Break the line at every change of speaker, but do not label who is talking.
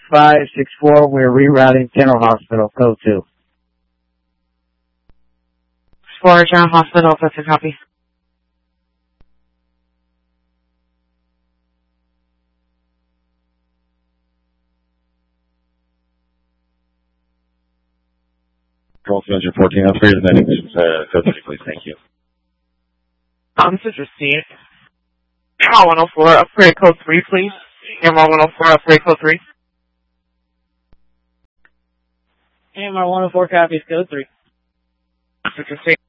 6564, we're rerouting General Hospital, code 2.
For General Hospital, that's a copy.
Control Center 1403 is heading code 3, please. Thank you.
This is received. Gamma 104, upgrade code 3, please. Gamma 104, upgrade code 3.
Gamma 104 copies code 3.
This is received.